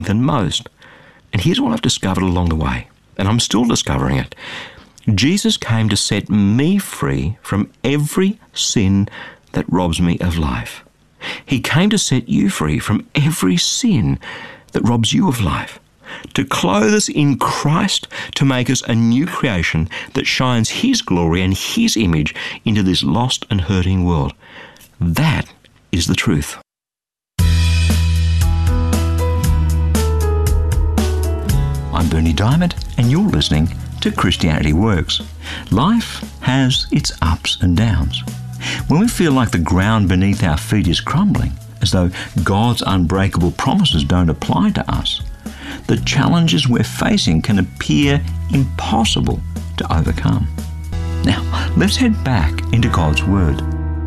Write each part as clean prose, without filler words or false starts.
than most. And here's what I've discovered along the way, and I'm still discovering it. Jesus came to set me free from every sin that robs me of life. He came to set you free from every sin that robs you of life, to clothe us in Christ, to make us a new creation that shines His glory and His image into this lost and hurting world. That is the truth. I'm Berni Dymet, and you're listening to Christianity Works. Life has its ups and downs. When we feel like the ground beneath our feet is crumbling, as though God's unbreakable promises don't apply to us, the challenges we're facing can appear impossible to overcome. Now, let's head back into God's Word.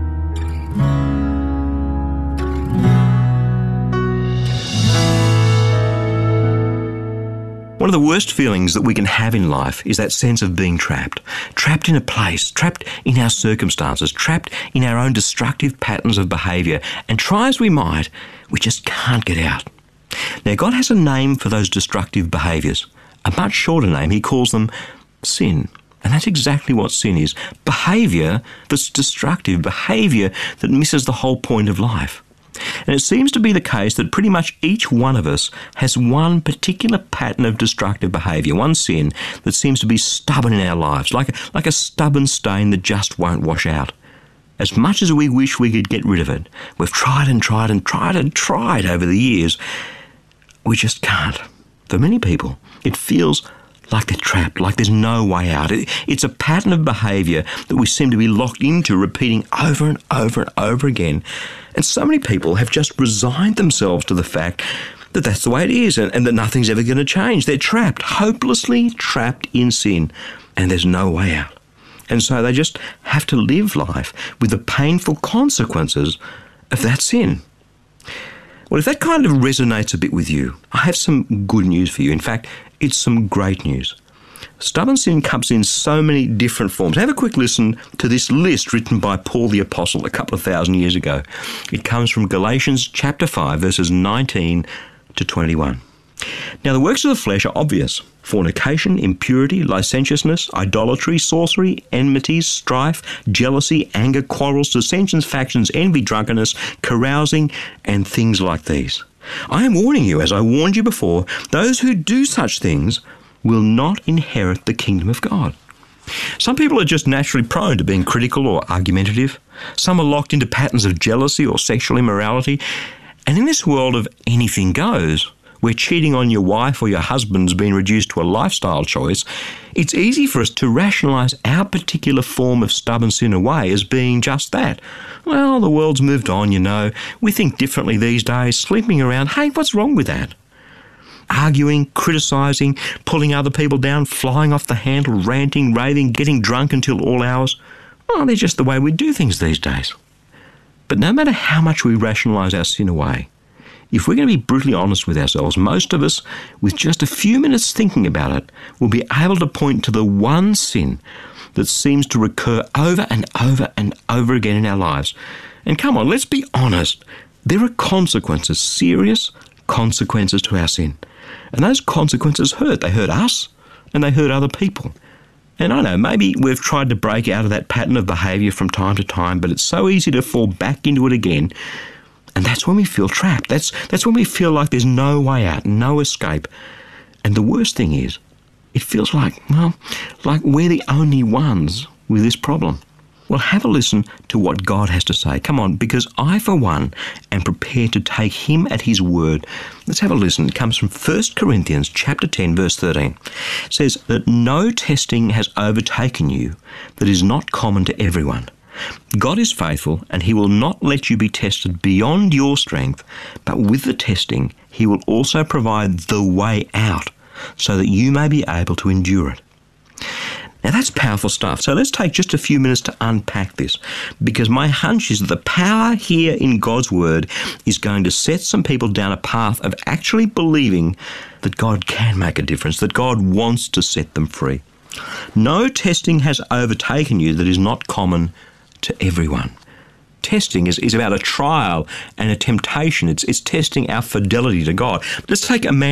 One of the worst feelings that we can have in life is that sense of being trapped. Trapped in a place, trapped in our circumstances, trapped in our own destructive patterns of behaviour, and try as we might, we just can't get out. Now, God has a name for those destructive behaviours, a much shorter name. He calls them sin. And that's exactly what sin is. Behaviour that's destructive, behaviour that misses the whole point of life. And it seems to be the case that pretty much each one of us has one particular pattern of destructive behaviour, one sin that seems to be stubborn in our lives, like a stubborn stain that just won't wash out. As much as we wish we could get rid of it, we've tried and tried and tried and tried over the years, we just can't. For many people, it feels like they're trapped, like there's no way out. It's a pattern of behaviour that we seem to be locked into, repeating over and over and over again. And so many people have just resigned themselves to the fact that that's the way it is and that nothing's ever going to change. They're trapped, hopelessly trapped in sin, and there's no way out. And so they just have to live life with the painful consequences of that sin. Well, if that kind of resonates a bit with you, I have some good news for you. In fact, it's some great news. Stubborn sin comes in so many different forms. Have a quick listen to this list written by Paul the Apostle a couple of thousand years ago. It comes from Galatians chapter 5, verses 19 to 21. Now, the works of the flesh are obvious: fornication, impurity, licentiousness, idolatry, sorcery, enmities, strife, jealousy, anger, quarrels, dissensions, factions, envy, drunkenness, carousing, and things like these. I am warning you, as I warned you before, those who do such things will not inherit the kingdom of God. Some people are just naturally prone to being critical or argumentative. Some are locked into patterns of jealousy or sexual immorality. And in this world of anything goes, where cheating on your wife or your husband's been reduced to a lifestyle choice, it's easy for us to rationalise our particular form of stubborn sin away as being just that. Well, the world's moved on, you know. We think differently these days, sleeping around. Hey, what's wrong with that? Arguing, criticising, pulling other people down, flying off the handle, ranting, raving, getting drunk until all hours. Well, they're just the way we do things these days. But no matter how much we rationalise our sin away, if we're going to be brutally honest with ourselves, most of us, with just a few minutes thinking about it, will be able to point to the one sin that seems to recur over and over and over again in our lives. And come on, let's be honest. There are consequences, serious consequences to our sin. And those consequences hurt. They hurt us and they hurt other people. And I know, maybe we've tried to break out of that pattern of behaviour from time to time, but it's so easy to fall back into it again. And that's when we feel trapped. That's when we feel like there's no way out, no escape. And the worst thing is, it feels like we're the only ones with this problem. Well, have a listen to what God has to say. Come on, because I, for one, am prepared to take him at his word. Let's have a listen. It comes from 1 Corinthians chapter 10, verse 13. It says that no testing has overtaken you that is not common to everyone. God is faithful, and he will not let you be tested beyond your strength, but with the testing, he will also provide the way out so that you may be able to endure it. Now that's powerful stuff. So let's take just a few minutes to unpack this, because my hunch is that the power here in God's word is going to set some people down a path of actually believing that God can make a difference, that God wants to set them free. No testing has overtaken you that is not common to everyone. testing is about a trial and a temptation. It's testing our fidelity to God. Let's take a man